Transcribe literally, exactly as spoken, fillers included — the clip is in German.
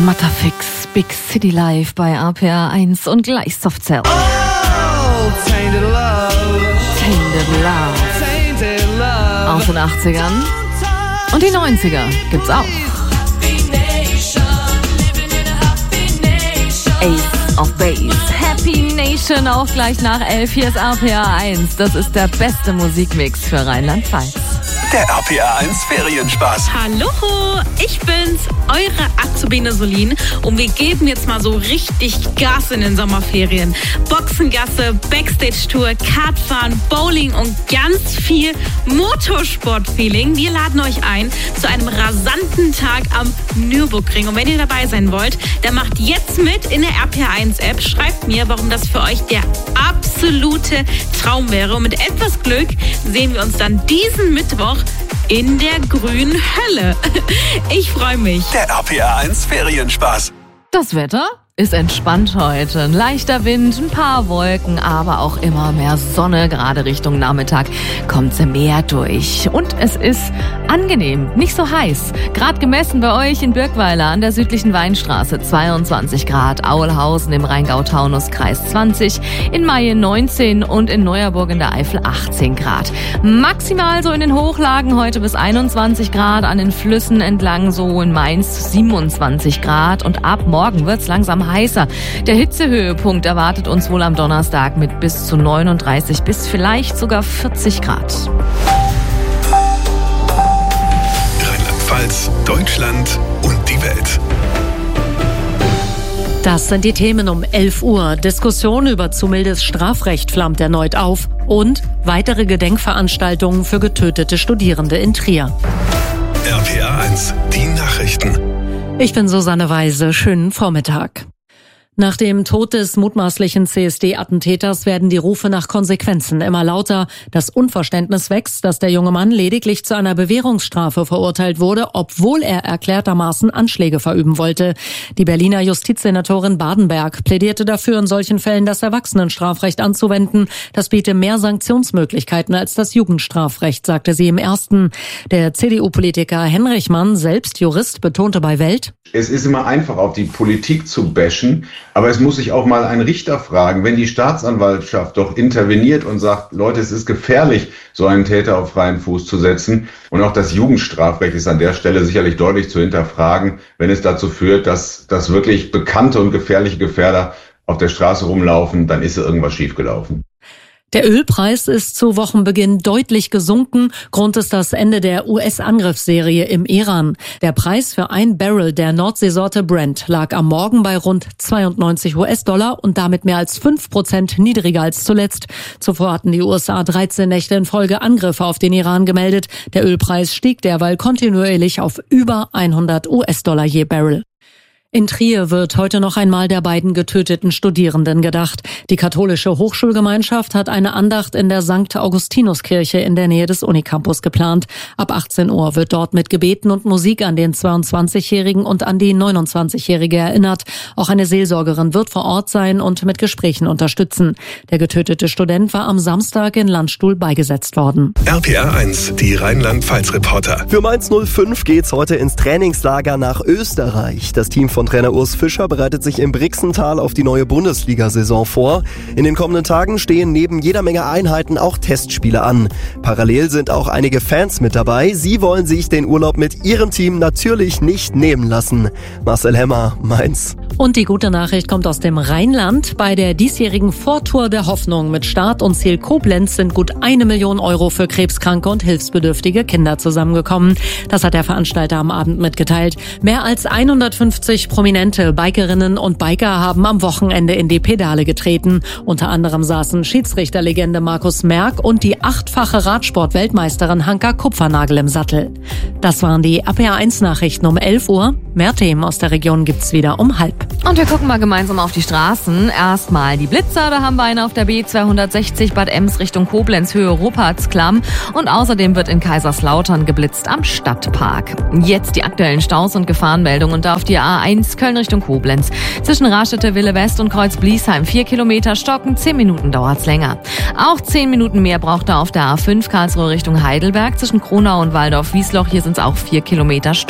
Matterfix, Big City Live bei A P R eins und gleich Softcell. Oh, tainted love. Tainted Love. Tainted love. Aus den achtzigern. Und die neunziger gibt's auch. Ace of Base. Happy Nation auch gleich nach elf. Hier ist A P R eins. Das ist der beste Musikmix für Rheinland-Pfalz. Der A P R eins Ferienspaß. Hallo, ich bin's, eure Azubine Solin und wir geben jetzt mal so richtig Gas in den Sommerferien. Boxengasse, Backstage-Tour, Kartfahren, Bowling und ganz viel Motorsport-Feeling. Wir laden euch ein zu einem rasanten Tag am Nürburgring. Und wenn ihr dabei sein wollt, dann macht jetzt mit in der R P R eins App. Schreibt mir, warum das für euch der absolute Traum wäre. Und mit etwas Glück sehen wir uns dann diesen Mittwoch in der grünen Hölle. Ich freue mich. Der A P R eins Ferienspaß. Das Wetter ist entspannt heute. Ein leichter Wind, ein paar Wolken, aber auch immer mehr Sonne. Gerade Richtung Nachmittag kommt sie mehr durch. Und es ist angenehm, nicht so heiß. Gerade gemessen bei euch in Birkweiler an der südlichen Weinstraße zweiundzwanzig Grad, Aulhausen im Rheingau-Taunus-Kreis zwanzig, in Mayen neunzehn und in Neuerburg in der Eifel achtzehn Grad. Maximal so in den Hochlagen heute bis einundzwanzig Grad, an den Flüssen entlang so in Mainz siebenundzwanzig Grad und ab morgen wird's langsam heißer. Der Hitzehöhepunkt erwartet uns wohl am Donnerstag mit bis zu neununddreißig bis vielleicht sogar vierzig Grad. Rheinland-Pfalz, Deutschland und die Welt. Das sind die Themen um elf Uhr. Diskussion über zu mildes Strafrecht flammt erneut auf und weitere Gedenkveranstaltungen für getötete Studierende in Trier. R P R eins, die Nachrichten. Ich bin Susanne Weise. Schönen Vormittag. Nach dem Tod des mutmaßlichen C S D-Attentäters werden die Rufe nach Konsequenzen immer lauter. Das Unverständnis wächst, dass der junge Mann lediglich zu einer Bewährungsstrafe verurteilt wurde, obwohl er erklärtermaßen Anschläge verüben wollte. Die Berliner Justizsenatorin Badenberg plädierte dafür, in solchen Fällen das Erwachsenenstrafrecht anzuwenden. Das biete mehr Sanktionsmöglichkeiten als das Jugendstrafrecht, sagte sie im ersten. Der C D U-Politiker Henrichmann, selbst Jurist, betonte bei Welt: Es ist immer einfach, auf die Politik zu bashen. Aber es muss sich auch mal ein Richter fragen, wenn die Staatsanwaltschaft doch interveniert und sagt, Leute, es ist gefährlich, so einen Täter auf freien Fuß zu setzen. Und auch das Jugendstrafrecht ist an der Stelle sicherlich deutlich zu hinterfragen, wenn es dazu führt, dass, dass wirklich bekannte und gefährliche Gefährder auf der Straße rumlaufen, dann ist irgendwas schiefgelaufen. Der Ölpreis ist zu Wochenbeginn deutlich gesunken. Grund ist das Ende der U S-Angriffsserie im Iran. Der Preis für ein Barrel der Nordseesorte Brent lag am Morgen bei rund zweiundneunzig US-Dollar und damit mehr als fünf Prozent niedriger als zuletzt. Zuvor hatten die U S A dreizehn Nächte in Folge Angriffe auf den Iran gemeldet. Der Ölpreis stieg derweil kontinuierlich auf über hundert US-Dollar je Barrel. In Trier wird heute noch einmal der beiden getöteten Studierenden gedacht. Die katholische Hochschulgemeinschaft hat eine Andacht in der Sankt Augustinuskirche in der Nähe des Unicampus geplant. Ab achtzehn Uhr wird dort mit Gebeten und Musik an den zweiundzwanzigjährigen und an die neunundzwanzigjährige erinnert. Auch eine Seelsorgerin wird vor Ort sein und mit Gesprächen unterstützen. Der getötete Student war am Samstag in Landstuhl beigesetzt worden. R P R eins, die Rheinland-Pfalz-Reporter. Für Mainz null fünf geht's heute ins Trainingslager nach Österreich. Das Team von Trainer Urs Fischer bereitet sich im Brixental auf die neue Bundesliga-Saison vor. In den kommenden Tagen stehen neben jeder Menge Einheiten auch Testspiele an. Parallel sind auch einige Fans mit dabei. Sie wollen sich den Urlaub mit ihrem Team natürlich nicht nehmen lassen. Marcel Hemmer, Mainz. Und die gute Nachricht kommt aus dem Rheinland. Bei der diesjährigen Vortour der Hoffnung mit Start und Ziel Koblenz sind gut eine Million Euro für krebskranke und hilfsbedürftige Kinder zusammengekommen. Das hat der Veranstalter am Abend mitgeteilt. Mehr als hundertfünfzig prominente Bikerinnen und Biker haben am Wochenende in die Pedale getreten. Unter anderem saßen Schiedsrichterlegende Markus Merck und die achtfache Radsport-Weltmeisterin Hanka Kupfernagel im Sattel. Das waren die A P R eins Nachrichten um elf Uhr. Mehr Themen aus der Region gibt's wieder um halb. Und wir gucken mal gemeinsam auf die Straßen. Erstmal die Blitzer, da haben wir einen auf der B zweihundertsechzig Bad Ems Richtung Koblenz, Höhe Rupertsklamm. Und außerdem wird in Kaiserslautern geblitzt am Stadtpark. Jetzt die aktuellen Staus und Gefahrenmeldungen und da auf die A eins Köln Richtung Koblenz. Zwischen Raschete, Wille West und Kreuz Bliesheim vier Kilometer stocken, zehn Minuten dauert's länger. Auch zehn Minuten mehr braucht er auf der A fünf Karlsruhe Richtung Heidelberg zwischen Kronau und Waldorf-Wiesloch. Hier sind's auch vier Kilometer stocken.